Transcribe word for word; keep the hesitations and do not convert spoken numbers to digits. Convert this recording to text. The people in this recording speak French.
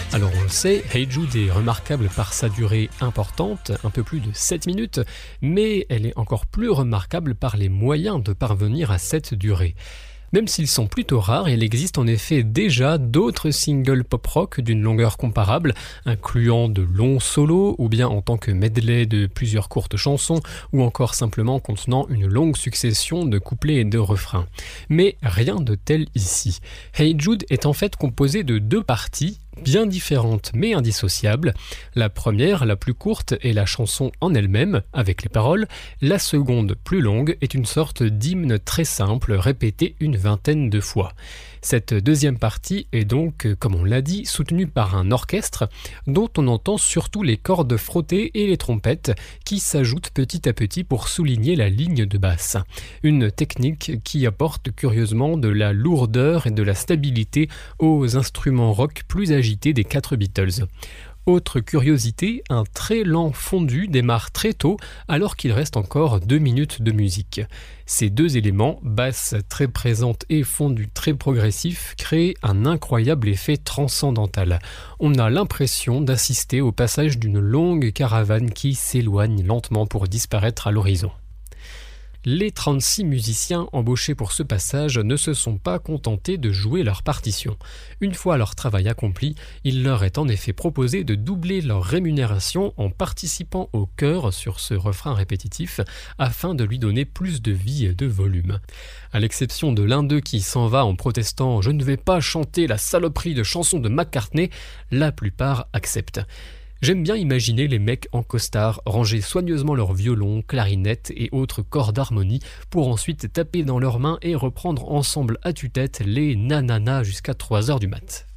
Alors on le sait, Hey Jude est remarquable par sa durée importante, un peu plus de sept minutes, mais elle est encore plus remarquable par les moyens de parvenir à cette durée. Même s'ils sont plutôt rares, il existe en effet déjà d'autres singles pop-rock d'une longueur comparable, incluant de longs solos, ou bien en tant que medley de plusieurs courtes chansons, ou encore simplement contenant une longue succession de couplets et de refrains. Mais rien de tel ici. Hey Jude est en fait composé de deux parties, bien différentes mais indissociables. La première, la plus courte, est la chanson en elle-même, avec les paroles. La seconde, plus longue, est une sorte d'hymne très simple, répété une vingtaine de fois. Cette deuxième partie est donc, comme on l'a dit, soutenue par un orchestre dont on entend surtout les cordes frottées et les trompettes qui s'ajoutent petit à petit pour souligner la ligne de basse. Une technique qui apporte curieusement de la lourdeur et de la stabilité aux instruments rock plus agités des quatre Beatles. Autre curiosité, un très lent fondu démarre très tôt alors qu'il reste encore deux minutes de musique. Ces deux éléments, basse très présente et fondu très progressif, créent un incroyable effet transcendantal. On a l'impression d'assister au passage d'une longue caravane qui s'éloigne lentement pour disparaître à l'horizon. Les trente-six musiciens embauchés pour ce passage ne se sont pas contentés de jouer leur partition. Une fois leur travail accompli, il leur est en effet proposé de doubler leur rémunération en participant au chœur sur ce refrain répétitif afin de lui donner plus de vie et de volume. À l'exception de l'un d'eux qui s'en va en protestant « Je ne vais pas chanter la saloperie de chanson de McCartney », la plupart acceptent. J'aime bien imaginer les mecs en costard ranger soigneusement leurs violons, clarinettes et autres cordes d'harmonie pour ensuite taper dans leurs mains et reprendre ensemble à tue-tête les nanana jusqu'à trois heures du mat'.